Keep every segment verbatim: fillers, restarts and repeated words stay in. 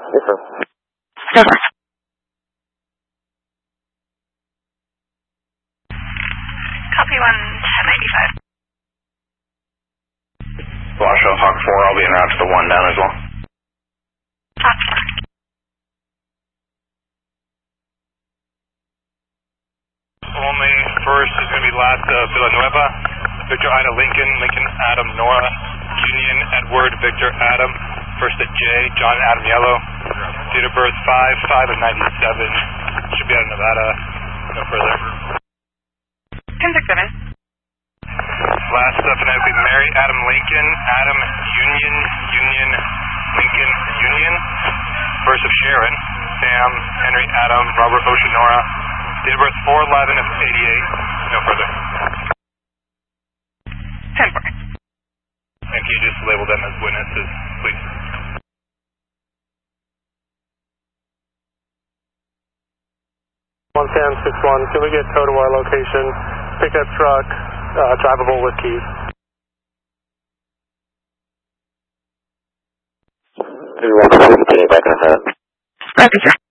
Yes, sir. Go for it. Copy one ten ninety-five. Washoe Hawk four, I'll be en route to the one down as well. Hawk four. Only first is going to be last uh, Villanueva, Victor Ida Lincoln, Lincoln Adam Nora, Union Edward Victor Adam, first at J, John Adam Yellow, date of birth five five of ninety-seven, should be out of Nevada, no further. ten six seven. Last up and that would be Mary Adam Lincoln, Adam Union, Union, Lincoln Union, first of Sharon, Sam Henry Adam, Robert Oceanora, date of birth four eleven of eighty-eight, no further. ten four. And can you just label them as witnesses, please? one ten six one, can we get towed to our location? Pickup truck, uh, drivable with keys. Everyone, get back on that. Roger, sir.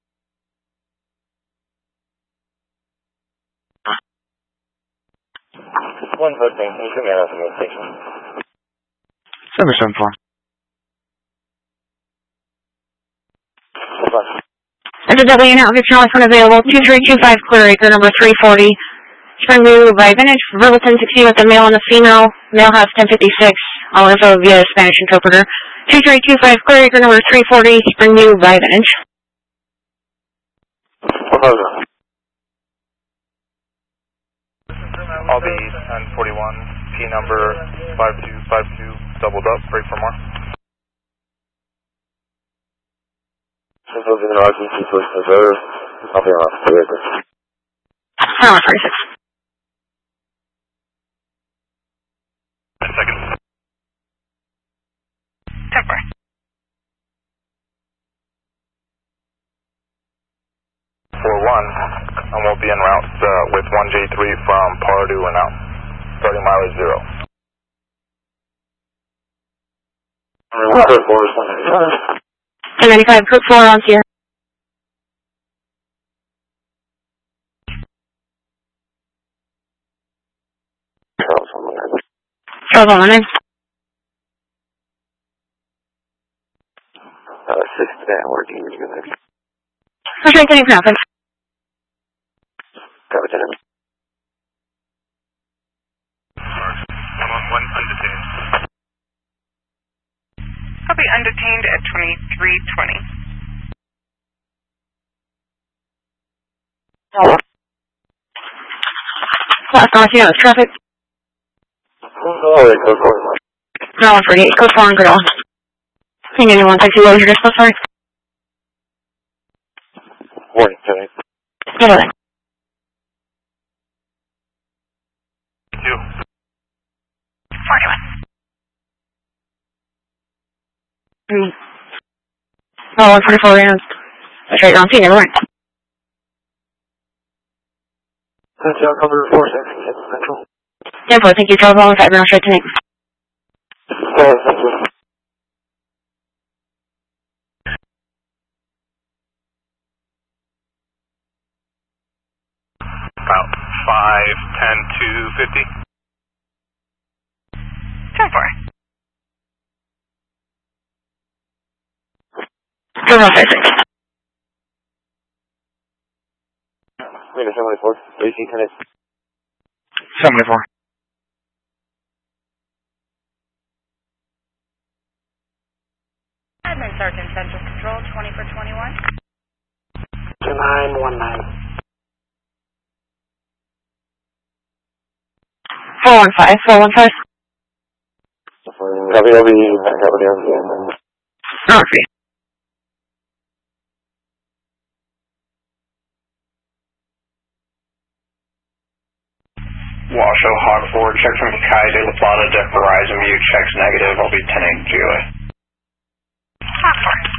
One voting, can you show me out of the main station? seven seven four. There's a W now, Victor Charles available, two three two five Clear Acre, number three forty. Springview by Vintage, verbal ten sixty with the male and the female, male has ten fifty-six, all info via Spanish interpreter. two three two five Clear Acre, number three forty, Springview by Vintage. I'll be ten forty-one, P number five two five two, doubled up, break for more. Since those in the R T C Swiss Reserve, I'll be off the vehicle. Tower forty-six. ten seconds. ten four. four one, and we'll be en route uh, with one J three from Pardue and out, starting mileage zero. ten ninety-five, Cook four on Sierra. Charles on nine. Uh, six today, I'm working with you guys. What's right, getting traffic? Copy, gentlemen. One undetained. Copy undetained at twenty-three twenty. Oh. Last on Sierra, traffic. Oh, wait, go for it. Tower forty-eight, Cook four on Griddle. Ping anyone, taxi low, you're just so sorry. Warning, sorry. Get over there. Two. forty-one. Mm. Oh, one forty-four rounds. That's right, wrong, see, never mind. That's y'all cover four seconds, that's central. ten four, thank you, Charles, all in five, round straight tonight. Oh, thank you. About five, ten, two, fifty. ten four. Go on, five six. Wait, seventy-four, eighteen minutes. seventy-four. Admin Sergeant Central Control, twenty for twenty-one. two nine one nine. four one five, four one five. Copy, I'll be back out again. Oh, okay. Washoe Hawk four, check from Kai de La Plata to Horizon View, checks negative, I'll be ten eight G O A. Hawk four.